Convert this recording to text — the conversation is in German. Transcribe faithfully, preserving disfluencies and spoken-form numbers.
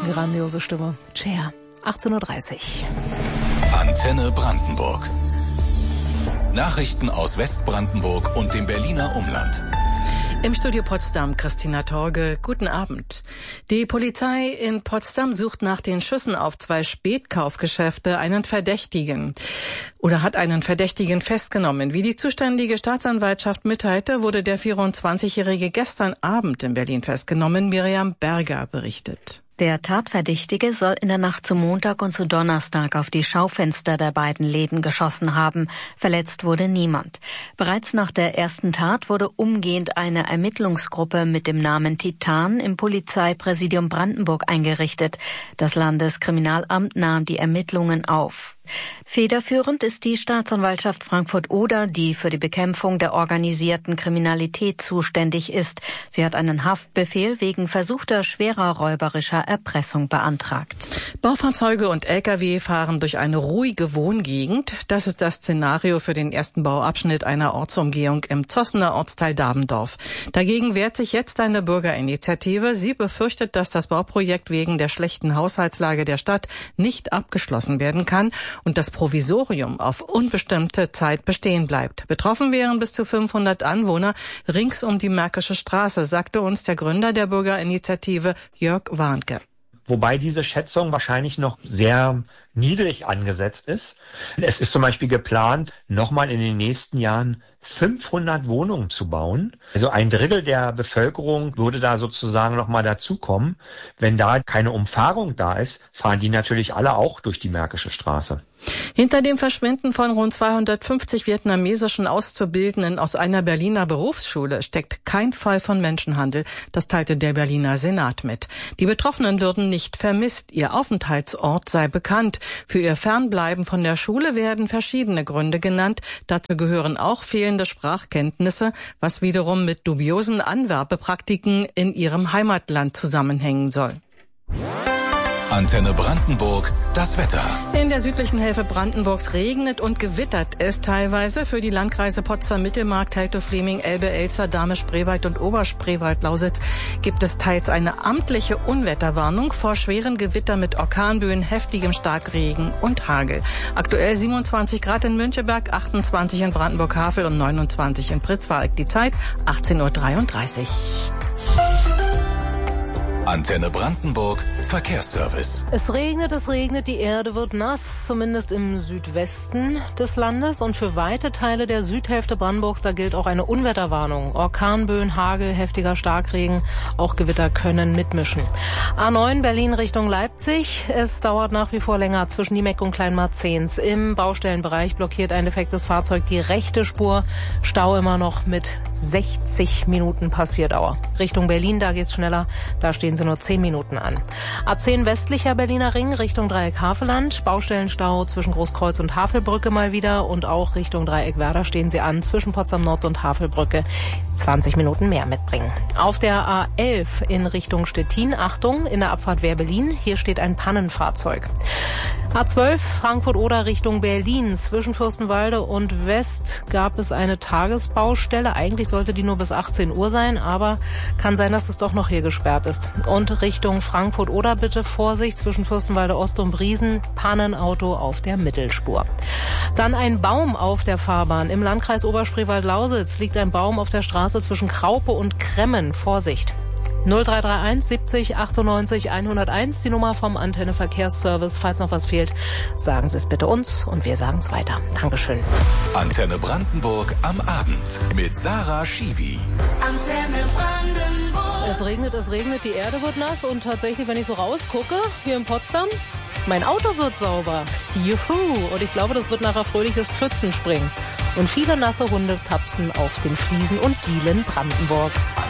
Grandiose Stimme. Cher. achtzehn Uhr dreißig. Antenne Brandenburg. Nachrichten aus Westbrandenburg und dem Berliner Umland. Im Studio Potsdam Christina Torge, guten Abend. Die Polizei in Potsdam sucht nach den Schüssen auf zwei Spätkaufgeschäfte einen Verdächtigen oder hat einen Verdächtigen festgenommen. Wie die zuständige Staatsanwaltschaft mitteilte, wurde der vierundzwanzigjährige gestern Abend in Berlin festgenommen. Miriam Berger berichtet. Der Tatverdächtige soll in der Nacht zu Montag und zu Donnerstag auf die Schaufenster der beiden Läden geschossen haben. Verletzt wurde niemand. Bereits nach der ersten Tat wurde umgehend eine Ermittlungsgruppe mit dem Namen Titan im Polizeipräsidium Brandenburg eingerichtet. Das Landeskriminalamt nahm die Ermittlungen auf. Federführend ist die Staatsanwaltschaft Frankfurt-Oder, die für die Bekämpfung der organisierten Kriminalität zuständig ist. Sie hat einen Haftbefehl wegen versuchter schwerer räuberischer Erpressung beantragt. Baufahrzeuge und L K W fahren durch eine ruhige Wohngegend. Das ist das Szenario für den ersten Bauabschnitt einer Ortsumgehung im Zossener Ortsteil Davendorf. Dagegen wehrt sich jetzt eine Bürgerinitiative. Sie befürchtet, dass das Bauprojekt wegen der schlechten Haushaltslage der Stadt nicht abgeschlossen werden kann und das Provisorium auf unbestimmte Zeit bestehen bleibt. Betroffen wären bis zu fünfhundert Anwohner rings um die Märkische Straße, sagte uns der Gründer der Bürgerinitiative Jörg Warnke. Wobei diese Schätzung wahrscheinlich noch sehr niedrig angesetzt ist. Es ist zum Beispiel geplant, nochmal in den nächsten Jahren fünfhundert Wohnungen zu bauen. Also ein Drittel der Bevölkerung würde da sozusagen nochmal dazukommen. Wenn da keine Umfahrung da ist, fahren die natürlich alle auch durch die Märkische Straße. Hinter dem Verschwinden von rund zweihundertfünfzig vietnamesischen Auszubildenden aus einer Berliner Berufsschule steckt kein Fall von Menschenhandel. Das teilte der Berliner Senat mit. Die Betroffenen würden nicht vermisst. Ihr Aufenthaltsort sei bekannt. Für ihr Fernbleiben von der Schule werden verschiedene Gründe genannt. Dazu gehören auch fehlende Sprachkenntnisse, was wiederum mit dubiosen Anwerbepraktiken in ihrem Heimatland zusammenhängen soll. Antenne Brandenburg, das Wetter. In der südlichen Hälfte Brandenburgs regnet und gewittert es teilweise. Für die Landkreise Potsdam, Mittelmark, Teltow-Fläming, Elbe, Elster, Dahme, Spreewald und Oberspreewald, Lausitz gibt es teils eine amtliche Unwetterwarnung vor schweren Gewitter mit Orkanböen, heftigem Starkregen und Hagel. Aktuell siebenundzwanzig Grad in Müncheberg, achtundzwanzig in Brandenburg-Havel und neunundzwanzig in Pritzwalk. Die Zeit achtzehn Uhr dreiunddreißig. Antenne Brandenburg, Verkehrsservice. Es regnet, es regnet, die Erde wird nass, zumindest im Südwesten des Landes. Und für weite Teile der Südhälfte Brandenburgs, da gilt auch eine Unwetterwarnung. Orkanböen, Hagel, heftiger Starkregen, auch Gewitter können mitmischen. A neun Berlin Richtung Leipzig. Es dauert nach wie vor länger zwischen Niemeck und Kleinmarzens. Im Baustellenbereich blockiert ein defektes Fahrzeug die rechte Spur. Stau immer noch mit sechzig Minuten Passierdauer. Richtung Berlin, da geht's schneller. Da stehen sie nur zehn Minuten an. A zehn westlicher Berliner Ring Richtung Dreieck Havelland. Baustellenstau zwischen Großkreuz und Havelbrücke mal wieder. Und auch Richtung Dreieck Werder stehen sie an. Zwischen Potsdam Nord und Havelbrücke zwanzig Minuten mehr mitbringen. Auf der A elf in Richtung Stettin. Achtung, in der Abfahrt Wehr-Berlin. Hier steht ein Pannenfahrzeug. A zwölf Frankfurt-Oder Richtung Berlin. Zwischen Fürstenwalde und West gab es eine Tagesbaustelle. Eigentlich sollte die nur bis achtzehn Uhr sein, aber kann sein, dass es doch noch hier gesperrt ist. Und Richtung Frankfurt-Oder bitte Vorsicht zwischen Fürstenwalde Ost und Briesen. Pannenauto auf der Mittelspur. Dann ein Baum auf der Fahrbahn. Im Landkreis Oberspreewald-Lausitz liegt ein Baum auf der Straße zwischen Kraupe und Kremmen. Vorsicht. null drei drei eins siebzig achtundneunzig hunderteins, die Nummer vom Antenne Verkehrsservice. Falls noch was fehlt, sagen Sie es bitte uns und wir sagen es weiter. Dankeschön. Antenne Brandenburg am Abend mit Sarah Schiwi. Antenne Brandenburg. Es regnet, es regnet, die Erde wird nass und tatsächlich, wenn ich so rausgucke, hier in Potsdam, mein Auto wird sauber. Juhu! Und ich glaube, das wird nachher fröhliches Pfützenspringen. Und viele nasse Hunde tapsen auf den Fliesen und Dielen Brandenburgs.